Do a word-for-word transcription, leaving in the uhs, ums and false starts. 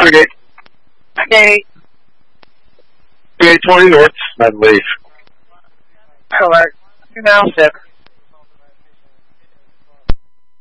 Okay. Okay. Okay, twenty north, I believe. Alert. Two now, six.